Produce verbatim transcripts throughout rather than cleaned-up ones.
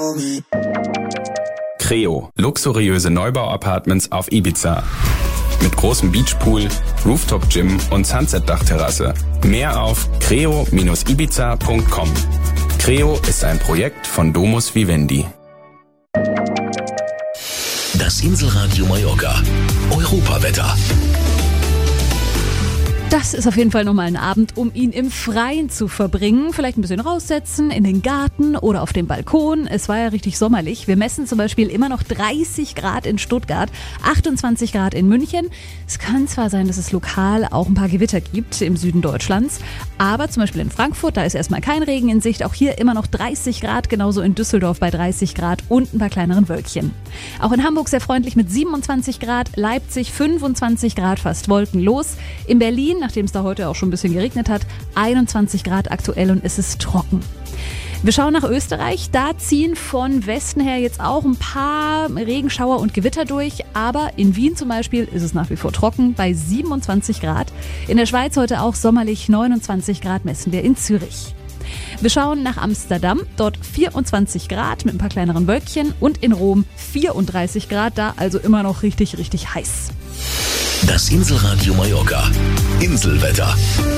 Creo, luxuriöse Neubau-Apartments auf Ibiza. Mit großem Beachpool, Rooftop-Gym und Sunset-Dachterrasse. Mehr auf creo Bindestrich ibiza Punkt com. Creo ist ein Projekt von Domus Vivendi. Das Inselradio Mallorca. Europawetter. Das ist auf jeden Fall nochmal ein Abend, um ihn im Freien zu verbringen. Vielleicht ein bisschen raussetzen, in den Garten oder auf dem Balkon. Es war ja richtig sommerlich. Wir messen zum Beispiel immer noch dreißig Grad in Stuttgart, achtundzwanzig Grad in München. Es kann zwar sein, dass es lokal auch ein paar Gewitter gibt im Süden Deutschlands, aber zum Beispiel in Frankfurt, da ist erstmal kein Regen in Sicht. Auch hier immer noch dreißig Grad, genauso in Düsseldorf bei dreißig Grad und ein paar kleineren Wölkchen. Auch in Hamburg sehr freundlich mit siebenundzwanzig Grad, Leipzig fünfundzwanzig Grad, fast wolkenlos. In Berlin, nachdem es da heute auch schon ein bisschen geregnet hat, einundzwanzig Grad aktuell und es ist trocken. Wir schauen nach Österreich. Da ziehen von Westen her jetzt auch ein paar Regenschauer und Gewitter durch. Aber in Wien zum Beispiel ist es nach wie vor trocken bei siebenundzwanzig Grad. In der Schweiz heute auch sommerlich, neunundzwanzig Grad messen wir in Zürich. Wir schauen nach Amsterdam, dort vierundzwanzig Grad mit ein paar kleineren Wölkchen und in Rom vierunddreißig Grad, da also immer noch richtig, richtig heiß. Das Inselradio Mallorca. Inselwetter.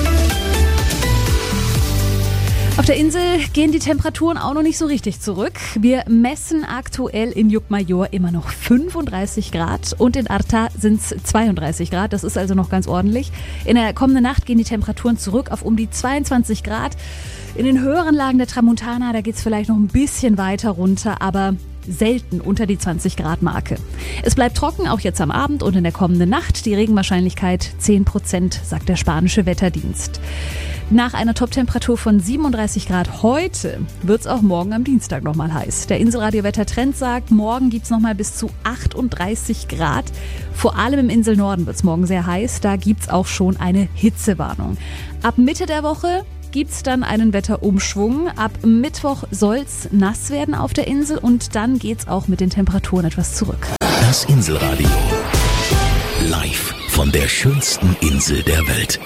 Auf der Insel gehen die Temperaturen auch noch nicht so richtig zurück. Wir messen aktuell in Llucmajor immer noch fünfunddreißig Grad und in Arta sind es zweiunddreißig Grad. Das ist also noch ganz ordentlich. In der kommenden Nacht gehen die Temperaturen zurück auf um die zweiundzwanzig Grad. In den höheren Lagen der Tramontana, da geht es vielleicht noch ein bisschen weiter runter, aber selten unter die zwanzig Grad Marke. Es bleibt trocken, auch jetzt am Abend und in der kommenden Nacht. Die Regenwahrscheinlichkeit zehn Prozent, sagt der spanische Wetterdienst. Nach einer Toptemperatur von siebenunddreißig Grad heute wird es auch morgen am Dienstag nochmal heiß. Der Inselradio-Wettertrend sagt, morgen gibt es nochmal bis zu achtunddreißig Grad. Vor allem im Inselnorden wird es morgen sehr heiß. Da gibt es auch schon eine Hitzewarnung. Ab Mitte der Woche gibt's dann einen Wetterumschwung. Ab Mittwoch soll's nass werden auf der Insel und dann geht's auch mit den Temperaturen etwas zurück. Das Inselradio. Live von der schönsten Insel der Welt.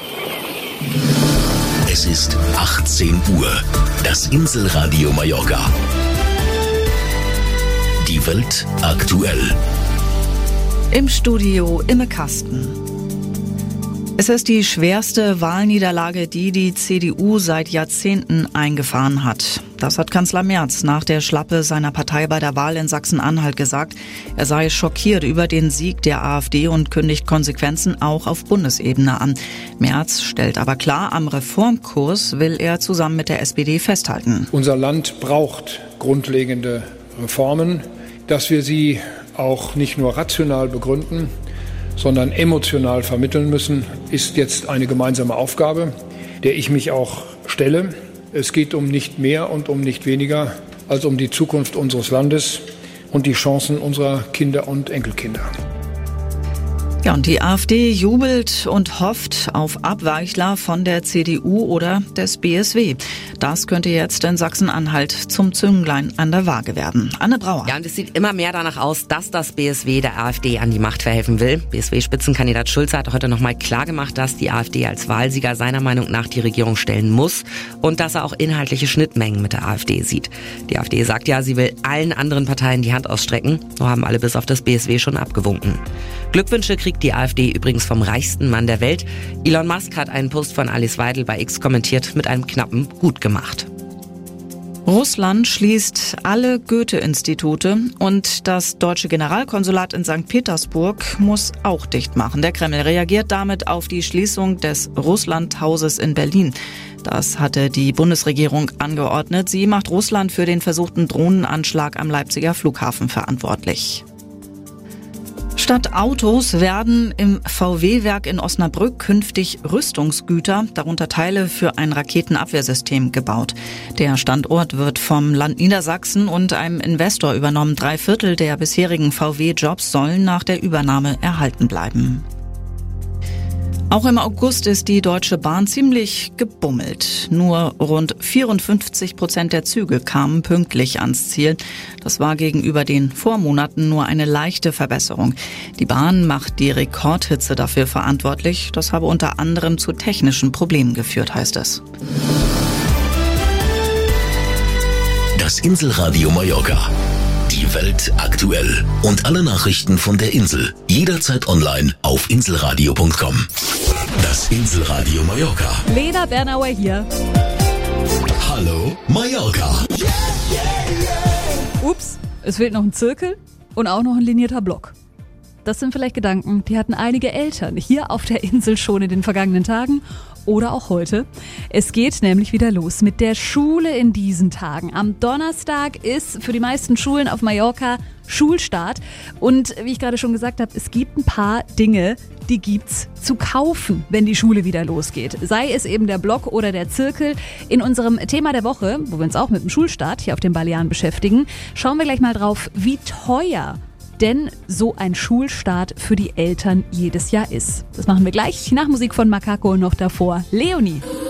Es ist achtzehn Uhr. Das Inselradio Mallorca. Die Welt aktuell. Im Studio Imme Kasten. Es ist die schwerste Wahlniederlage, die die C D U seit Jahrzehnten eingefahren hat. Das hat Kanzler Merz nach der Schlappe seiner Partei bei der Wahl in Sachsen-Anhalt gesagt. Er sei schockiert über den Sieg der AfD und kündigt Konsequenzen auch auf Bundesebene an. Merz stellt aber klar, am Reformkurs will er zusammen mit der S P D festhalten. Unser Land braucht grundlegende Reformen, dass wir sie auch nicht nur rational begründen, sondern emotional vermitteln müssen, ist jetzt eine gemeinsame Aufgabe, der ich mich auch stelle. Es geht um nicht mehr und um nicht weniger als um die Zukunft unseres Landes und die Chancen unserer Kinder und Enkelkinder. Ja, und die AfD jubelt und hofft auf Abweichler von der C D U oder des B S W. Das könnte jetzt in Sachsen-Anhalt zum Zünglein an der Waage werden. Anne Brauer. Ja, und es sieht immer mehr danach aus, dass das B S W der AfD an die Macht verhelfen will. B S W-Spitzenkandidat Schulze hat heute nochmal klargemacht, dass die AfD als Wahlsieger seiner Meinung nach die Regierung stellen muss und dass er auch inhaltliche Schnittmengen mit der AfD sieht. Die AfD sagt ja, sie will allen anderen Parteien die Hand ausstrecken. Nur haben alle bis auf das B S W schon abgewunken. Glückwünsche kriegt die AfD übrigens vom reichsten Mann der Welt. Elon Musk hat einen Post von Alice Weidel bei X kommentiert mit einem knappen Gut gemacht. Russland schließt alle Goethe-Institute und das deutsche Generalkonsulat in Sankt Petersburg muss auch dicht machen. Der Kreml reagiert damit auf die Schließung des Russlandhauses in Berlin. Das hatte die Bundesregierung angeordnet. Sie macht Russland für den versuchten Drohnenanschlag am Leipziger Flughafen verantwortlich. Statt Autos werden im V W-Werk in Osnabrück künftig Rüstungsgüter, darunter Teile für ein Raketenabwehrsystem, gebaut. Der Standort wird vom Land Niedersachsen und einem Investor übernommen. Drei Viertel der bisherigen V W-Jobs sollen nach der Übernahme erhalten bleiben. Auch im August ist die Deutsche Bahn ziemlich gebummelt. Nur rund vierundfünfzig Prozent der Züge kamen pünktlich ans Ziel. Das war gegenüber den Vormonaten nur eine leichte Verbesserung. Die Bahn macht die Rekordhitze dafür verantwortlich. Das habe unter anderem zu technischen Problemen geführt, heißt es. Das Das Inselradio Mallorca. Die Welt aktuell. Und alle Nachrichten von der Insel. Jederzeit online auf inselradio punkt com. Das Inselradio Mallorca. Lena Bernauer hier. Hallo Mallorca. Ups, es fehlt noch ein Zirkel und auch noch ein linierter Block. Das sind vielleicht Gedanken, die hatten einige Eltern hier auf der Insel schon in den vergangenen Tagen oder auch heute. Es geht nämlich wieder los mit der Schule in diesen Tagen. Am Donnerstag ist für die meisten Schulen auf Mallorca Schulstart. Und wie ich gerade schon gesagt habe, es gibt ein paar Dinge, die gibt's zu kaufen, wenn die Schule wieder losgeht. Sei es eben der Block oder der Zirkel. In unserem Thema der Woche, wo wir uns auch mit dem Schulstart hier auf den Balearen beschäftigen, schauen wir gleich mal drauf, wie teuer denn so ein Schulstart für die Eltern jedes Jahr ist. Das machen wir gleich nach Musik von Makako und noch davor Leonie.